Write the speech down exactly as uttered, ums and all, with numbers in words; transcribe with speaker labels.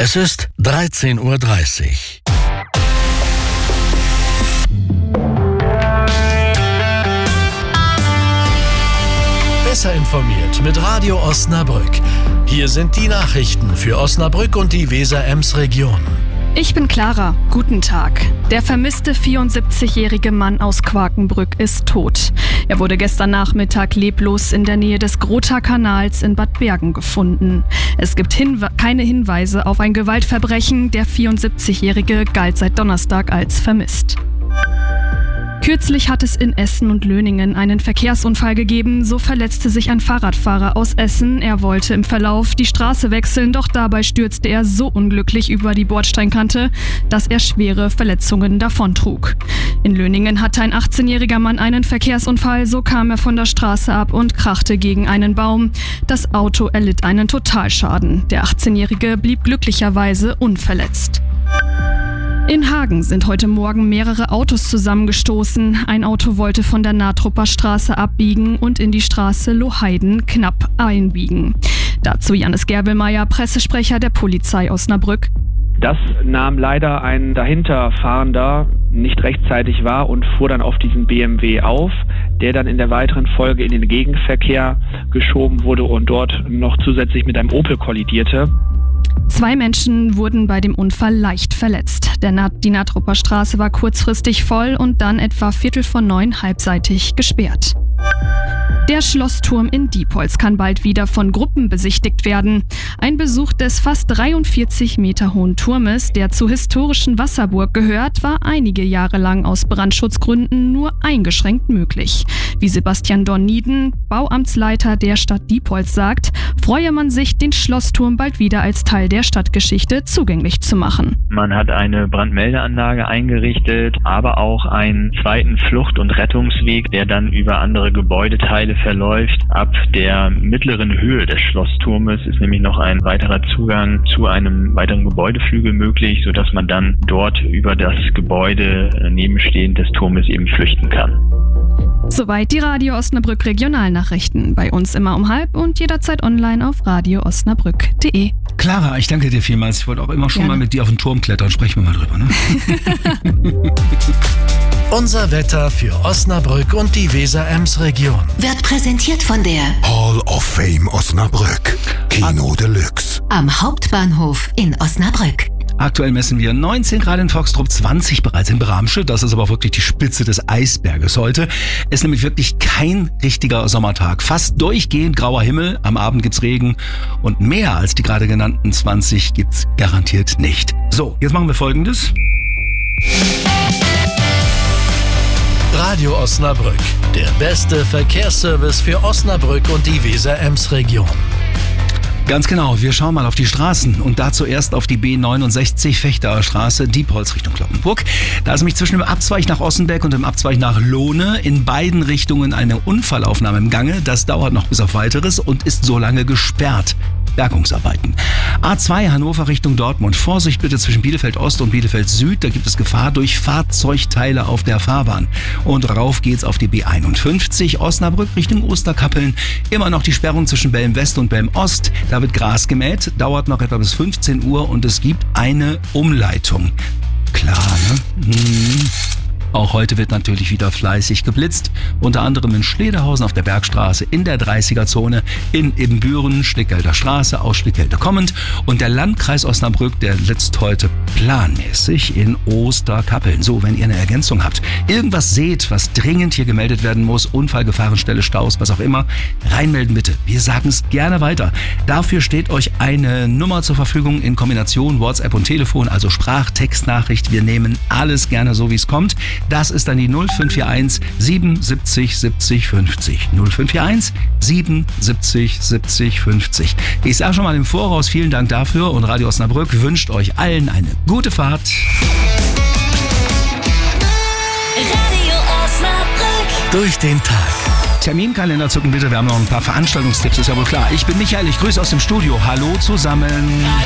Speaker 1: Es ist dreizehn Uhr dreißig. Besser informiert mit Radio Osnabrück. Hier sind die Nachrichten für Osnabrück und die Weser-Ems-Region.
Speaker 2: Ich bin Clara. Guten Tag. Der vermisste vierundsiebzigjährige Mann aus Quakenbrück ist tot. Er wurde gestern Nachmittag leblos in der Nähe des Grother Kanals in Bad Bergen gefunden. Es gibt Hinwe- keine Hinweise auf ein Gewaltverbrechen. Der vierundsiebzigjährige galt seit Donnerstag als vermisst. Kürzlich hat es in Essen und Löningen einen Verkehrsunfall gegeben. So verletzte sich ein Fahrradfahrer aus Essen. Er wollte im Verlauf die Straße wechseln, doch dabei stürzte er so unglücklich über die Bordsteinkante, dass er schwere Verletzungen davontrug. In Löningen hatte ein achtzehnjähriger Mann einen Verkehrsunfall. So kam er von der Straße ab und krachte gegen einen Baum. Das Auto erlitt einen Totalschaden. Der achtzehnjährige blieb glücklicherweise unverletzt. In Hagen sind heute Morgen mehrere Autos zusammengestoßen. Ein Auto wollte von der Natrupper Straße abbiegen und in die Straße Lohheiden knapp einbiegen. Dazu Jannis Gerbelmeier, Pressesprecher der Polizei Osnabrück.
Speaker 3: Das nahm leider ein dahinterfahrender nicht rechtzeitig wahr und fuhr dann auf diesen B M W auf, der dann in der weiteren Folge in den Gegenverkehr geschoben wurde und dort noch zusätzlich mit einem Opel kollidierte.
Speaker 2: Zwei Menschen wurden bei dem Unfall leicht verletzt. Der Nat- die Natrupper Straße war kurzfristig voll und dann etwa Viertel vor neun halbseitig gesperrt. Der Schlossturm in Diepholz kann bald wieder von Gruppen besichtigt werden. Ein Besuch des fast dreiundvierzig Meter hohen Turmes, der zur historischen Wasserburg gehört, war einige Jahre lang aus Brandschutzgründen nur eingeschränkt möglich. Wie Sebastian Dorniden, Bauamtsleiter der Stadt Diepholz, sagt, freue man sich, den Schlossturm bald wieder als Teil der Stadtgeschichte zugänglich zu machen.
Speaker 4: Man hat eine Brandmeldeanlage eingerichtet, aber auch einen zweiten Flucht- und Rettungsweg, der dann über andere Gebäudeteile verläuft. Ab der mittleren Höhe des Schlossturmes ist nämlich noch ein weiterer Zugang zu einem weiteren Gebäudeflügel möglich, sodass man dann dort über das Gebäude nebenstehend des Turmes eben flüchten kann.
Speaker 2: Soweit die Radio Osnabrück Regionalnachrichten. Bei uns immer um halb und jederzeit online auf radio osnabrück punkt de.
Speaker 5: Clara, ich danke dir vielmals. Ich wollte auch immer schon Gerne. mal mit dir auf den Turm klettern. Sprechen wir mal drüber, ne?
Speaker 1: Unser Wetter für Osnabrück und die Weser-Ems-Region
Speaker 6: Wird präsentiert von der
Speaker 7: Hall of Fame Osnabrück. Kino Deluxe.
Speaker 6: am Hauptbahnhof in Osnabrück.
Speaker 5: Aktuell messen wir neunzehn Grad in Foxtrop, zwanzig bereits in Bramsche. Das ist aber auch wirklich die Spitze des Eisberges heute. Es ist nämlich wirklich kein richtiger Sommertag. Fast durchgehend grauer Himmel, am Abend gibt's Regen und mehr als die gerade genannten zwanzig gibt's garantiert nicht. So, jetzt machen wir Folgendes.
Speaker 1: Radio Osnabrück, der beste Verkehrsservice für Osnabrück und die Weser-Ems-Region.
Speaker 5: Ganz genau, wir schauen mal auf die Straßen und dazu erst auf die B neunundsechzig Fechtauer Straße, Diepholz Richtung Cloppenburg. Da ist nämlich zwischen dem Abzweig nach Ossenberg und dem Abzweig nach Lohne in beiden Richtungen eine Unfallaufnahme im Gange. Das dauert noch bis auf Weiteres und ist so lange gesperrt. Bergungsarbeiten. A zwei Hannover Richtung Dortmund. Vorsicht bitte zwischen Bielefeld Ost und Bielefeld Süd. Da gibt es Gefahr durch Fahrzeugteile auf der Fahrbahn. Und rauf geht's auf die B einundfünfzig Osnabrück Richtung Osterkappeln. Immer noch die Sperrung zwischen Belm West und Belm Ost. Da wird Gras gemäht. Dauert noch etwa bis fünfzehn Uhr und es gibt eine Umleitung. Klar, ne? Hm. Auch heute wird natürlich wieder fleißig geblitzt, unter anderem in Schlederhausen auf der Bergstraße, in der dreißiger-Zone, in Ibbenbüren, Schlickelder Straße, aus Schlickelde kommend und der Landkreis Osnabrück, der blitzt heute planmäßig in Osterkappeln. So, wenn ihr eine Ergänzung habt, irgendwas seht, was dringend hier gemeldet werden muss, Unfall, Gefahrenstelle, Staus, was auch immer, reinmelden bitte. Wir sagen es gerne weiter. Dafür steht euch eine Nummer zur Verfügung in Kombination WhatsApp und Telefon, also Sprachtextnachricht. Wir nehmen alles gerne so, wie es kommt. Das ist dann die null fünf vier eins siebenundsiebzig siebzig fünfzig. null fünf vier eins siebenundsiebzig siebzig fünfzig. Ich sage schon mal im Voraus vielen Dank dafür und Radio Osnabrück wünscht euch allen eine gute Fahrt.
Speaker 6: Radio Osnabrück.
Speaker 1: Durch den Tag.
Speaker 5: Terminkalender zucken bitte, wir haben noch ein paar Veranstaltungstipps, ist ja wohl klar. Ich bin Michael, ich grüße aus dem Studio. Hallo zusammen.